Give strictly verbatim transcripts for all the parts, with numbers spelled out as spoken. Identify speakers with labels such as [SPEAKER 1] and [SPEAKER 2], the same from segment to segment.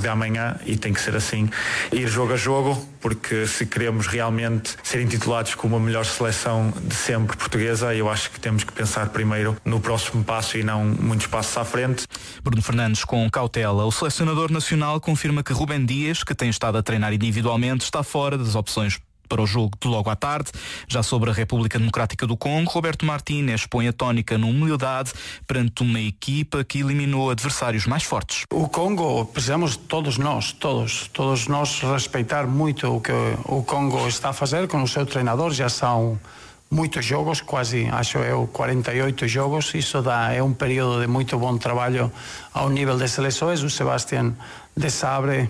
[SPEAKER 1] de amanhã e tem que ser assim, ir jogo a jogo, porque se queremos realmente ser intitulados como a melhor seleção de sempre portuguesa, eu acho que temos que pensar primeiro no próximo passo e não muitos passos à frente.
[SPEAKER 2] Bruno Fernandes com cautela. O selecionador nacional confirma que Rubem Dias, que tem estado a treinar individualmente, está fora das opções para o jogo de logo à tarde. Já sobre a República Democrática do Congo, Roberto Martínez põe a tónica na humildade perante uma equipa que eliminou adversários mais fortes.
[SPEAKER 3] O Congo, precisamos todos nós, todos, todos nós respeitar muito o que o Congo está a fazer com o seu treinador. Já são muitos jogos, quase, acho eu, quarenta e oito jogos. Isso dá, é um período de muito bom trabalho ao nível das seleções. O Sebastián de Sabre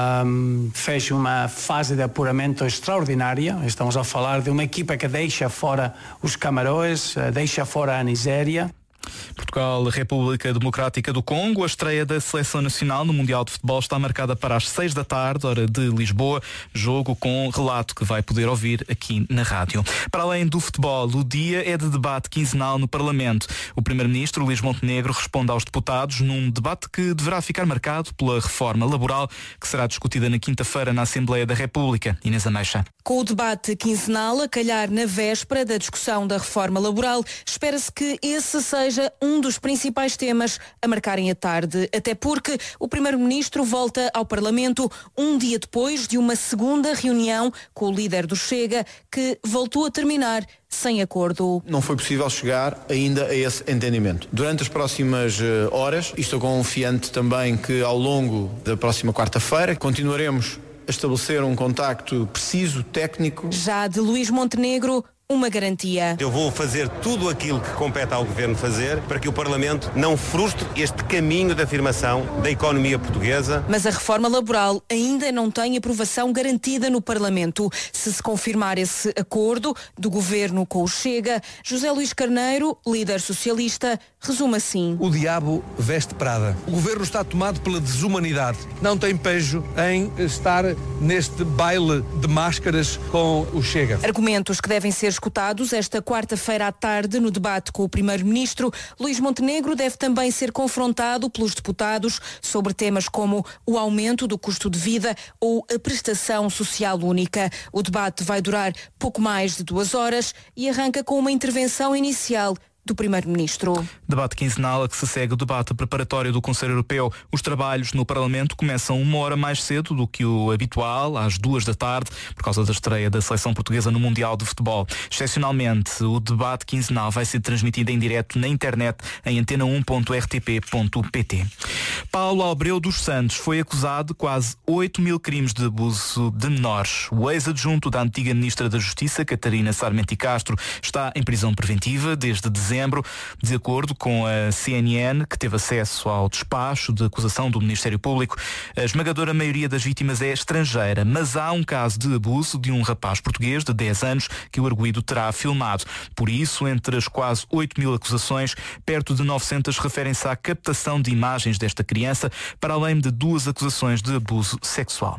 [SPEAKER 3] um, fez uma fase de apuramento extraordinária. Estamos a falar de uma equipa que deixa fora os Camarões, deixa fora a Nigéria.
[SPEAKER 2] Portugal, República Democrática do Congo. A estreia da Seleção Nacional no Mundial de Futebol está marcada para as seis da tarde, hora de Lisboa. Jogo com relato que vai poder ouvir aqui na rádio. Para além do futebol, o dia é de debate quinzenal no Parlamento. O Primeiro-Ministro, Luís Montenegro, responde aos deputados num debate que deverá ficar marcado pela reforma laboral que será discutida na quinta-feira na Assembleia da República. Inês Ameixa.
[SPEAKER 4] Com o debate quinzenal a calhar na véspera da discussão da reforma laboral, espera-se que esse seja um dos principais temas a marcarem a tarde, até porque o Primeiro-Ministro volta ao Parlamento um dia depois de uma segunda reunião com o líder do Chega, que voltou a terminar sem acordo.
[SPEAKER 5] Não foi possível chegar ainda a esse entendimento. Durante as próximas horas, e estou confiante também que ao longo da próxima quarta-feira, continuaremos a estabelecer um contacto preciso, técnico.
[SPEAKER 4] Já de Luís Montenegro, uma garantia.
[SPEAKER 6] Eu vou fazer tudo aquilo que compete ao Governo fazer para que o Parlamento não frustre este caminho de afirmação da economia portuguesa.
[SPEAKER 4] Mas a reforma laboral ainda não tem aprovação garantida no Parlamento. Se se confirmar esse acordo do Governo com o Chega, José Luís Carneiro, líder socialista, resume assim.
[SPEAKER 7] O diabo veste Prada. O Governo está tomado pela desumanidade. Não tem pejo em estar neste baile de máscaras com o Chega.
[SPEAKER 4] Argumentos que devem ser escutados esta quarta-feira à tarde no debate com o Primeiro-Ministro. Luís Montenegro deve também ser confrontado pelos deputados sobre temas como o aumento do custo de vida ou a prestação social única. O debate vai durar pouco mais de duas horas e arranca com uma intervenção inicial do Primeiro-Ministro.
[SPEAKER 2] Debate quinzenal a que se segue o debate preparatório do Conselho Europeu. Os trabalhos no Parlamento começam uma hora mais cedo do que o habitual, às duas da tarde, por causa da estreia da seleção portuguesa no Mundial de Futebol. Excepcionalmente, o debate quinzenal vai ser transmitido em direto na internet em antena um ponto r t p ponto p t. Paulo Abreu dos Santos foi acusado de quase oito mil crimes de abuso de menores. O ex-adjunto da antiga Ministra da Justiça, Catarina Sarmenti Castro, está em prisão preventiva desde dezembro. De acordo com a C N N, que teve acesso ao despacho de acusação do Ministério Público, a esmagadora maioria das vítimas é estrangeira, mas há um caso de abuso de um rapaz português de dez anos que o arguido terá filmado. Por isso, entre as quase oito mil acusações, perto de novecentas referem-se à captação de imagens desta criança, para além de duas acusações de abuso sexual.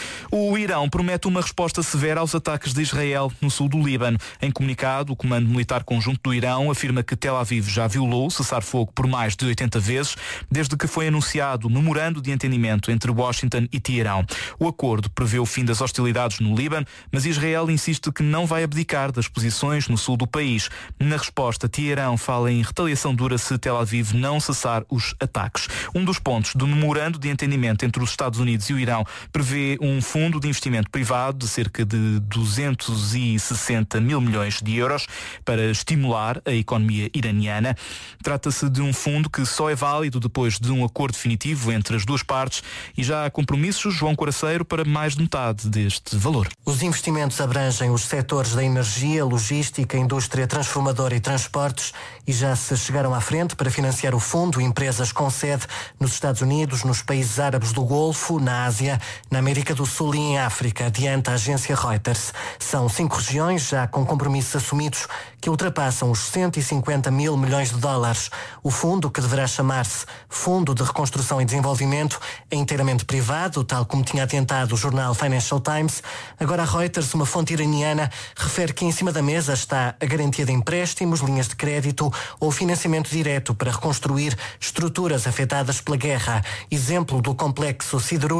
[SPEAKER 2] O Irão promete uma resposta severa aos ataques de Israel no sul do Líbano. Em comunicado, o Comando Militar Conjunto do Irão afirma que Tel Aviv já violou o cessar-fogo por mais de oitenta vezes, desde que foi anunciado o memorando de entendimento entre Washington e Teherão. O acordo prevê o fim das hostilidades no Líbano, mas Israel insiste que não vai abdicar das posições no sul do país. Na resposta, Teherão fala em retaliação dura se Tel Aviv não cessar os ataques. Um dos pontos do memorando de entendimento entre os Estados Unidos e o Irão prevê um fundo de investimento privado de cerca de duzentos e sessenta mil milhões de euros para estimular a economia iraniana. Trata-se de um fundo que só é válido depois de um acordo definitivo entre as duas partes e já há compromissos, João Coraceiro, para mais de metade deste valor.
[SPEAKER 8] Os investimentos abrangem os setores da energia, logística, indústria transformadora e transportes e já se chegaram à frente para financiar o fundo empresas com sede nos Estados Unidos, nos países árabes do Golfo, na Ásia, na América do Sul e em África, adianta a agência Reuters. São cinco regiões já com compromissos assumidos que ultrapassam os cento e cinquenta mil milhões de dólares. O fundo, que deverá chamar-se Fundo de Reconstrução e Desenvolvimento, é inteiramente privado, tal como tinha atentado o jornal Financial Times. Agora a Reuters, uma fonte iraniana, refere que em cima da mesa está a garantia de empréstimos, linhas de crédito ou financiamento direto para reconstruir estruturas afetadas pela guerra. Exemplo do complexo siderúrgico